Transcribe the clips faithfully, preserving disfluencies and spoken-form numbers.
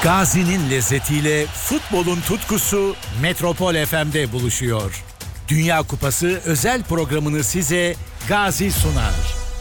Gazi'nin lezzetiyle futbolun tutkusu Metropol F M'de buluşuyor. Dünya Kupası özel programını size Gazi sunar.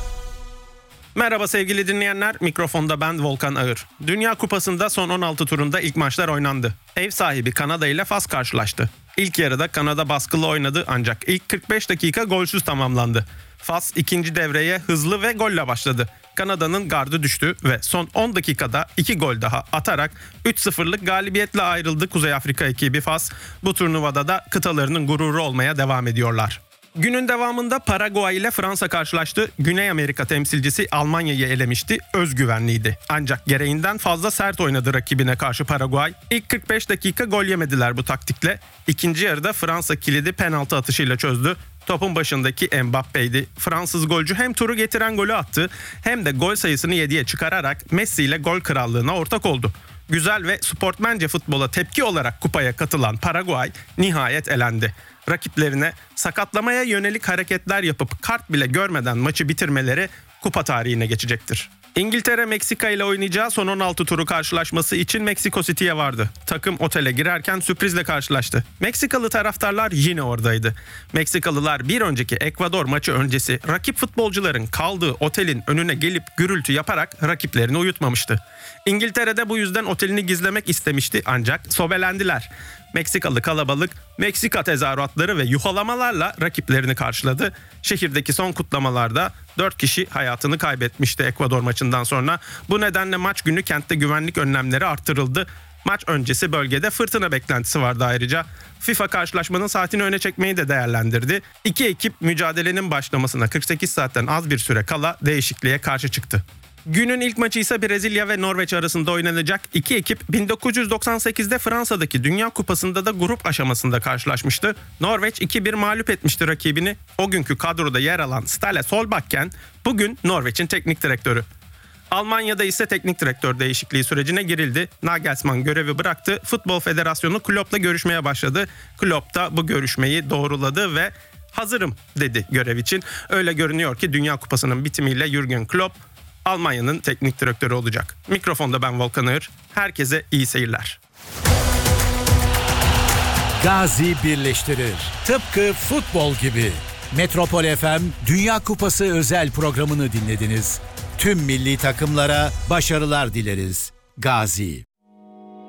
Merhaba sevgili dinleyenler, mikrofonda ben Volkan Ağır. Dünya Kupası'nda son on altı turunda ilk maçlar oynandı. Ev sahibi Kanada ile Fas karşılaştı. İlk yarıda Kanada baskılı oynadı ancak ilk kırk beş dakika golsüz tamamlandı. Fas ikinci devreye hızlı ve golle başladı. Kanada'nın gardı düştü ve son on dakikada iki gol daha atarak üç sıfırlık galibiyetle ayrıldı Kuzey Afrika ekibi Fas. Bu turnuvada da kıtalarının gururu olmaya devam ediyorlar. Günün devamında Paraguay ile Fransa karşılaştı. Güney Amerika temsilcisi Almanya'yı elemişti. Özgüvenliydi. Ancak gereğinden fazla sert oynadı rakibine karşı Paraguay. İlk kırk beş dakika gol yemediler bu taktikle. İkinci yarıda Fransa kilidi penaltı atışıyla çözdü. Topun başındaki Mbappe'ydi. Fransız golcü hem turu getiren golü attı hem de gol sayısını yediye çıkararak Messi ile gol krallığına ortak oldu. Güzel ve sportmence futbola tepki olarak kupaya katılan Paraguay nihayet elendi. Rakiplerine sakatlamaya yönelik hareketler yapıp kart bile görmeden maçı bitirmeleri kupa tarihine geçecektir. İngiltere Meksika ile oynayacağı son on altı turu karşılaşması için Meksiko City'ye vardı. Takım otele girerken sürprizle karşılaştı. Meksikalı taraftarlar yine oradaydı. Meksikalılar bir önceki Ekvador maçı öncesi rakip futbolcuların kaldığı otelin önüne gelip gürültü yaparak rakiplerini uyutmamıştı. İngiltere'de bu yüzden otelini gizlemek istemişti ancak sobelendiler. Meksikalı kalabalık Meksika tezahüratları ve yuhalamalarla rakiplerini karşıladı. Şehirdeki son kutlamalarda dört kişi hayatını kaybetmişti Ekvador maçından sonra. Bu nedenle maç günü kentte güvenlik önlemleri arttırıldı. Maç öncesi bölgede fırtına beklentisi vardı ayrıca. FIFA karşılaşmanın saatini öne çekmeyi de değerlendirdi. İki ekip mücadelenin başlamasına kırk sekiz saatten az bir süre kala değişikliğe karşı çıktı. Günün ilk maçı ise Brezilya ve Norveç arasında oynanacak. İki ekip bin dokuz yüz doksan sekizde Fransa'daki Dünya Kupası'nda da grup aşamasında karşılaşmıştı. Norveç iki bir mağlup etmişti rakibini. O günkü kadroda yer alan Ståle Solbakken bugün Norveç'in teknik direktörü. Almanya'da ise teknik direktör değişikliği sürecine girildi. Nagelsmann görevi bıraktı. Futbol Federasyonu Klopp'la görüşmeye başladı. Klopp da bu görüşmeyi doğruladı ve hazırım dedi görev için. Öyle görünüyor ki Dünya Kupası'nın bitimiyle Jürgen Klopp Almanya'nın teknik direktörü olacak. Mikrofonda ben Volkan Ağır. Herkese iyi seyirler. Gazi birleştirir. Tıpkı futbol gibi. Metropol F M Dünya Kupası özel programını dinlediniz. Tüm milli takımlara başarılar dileriz. Gazi.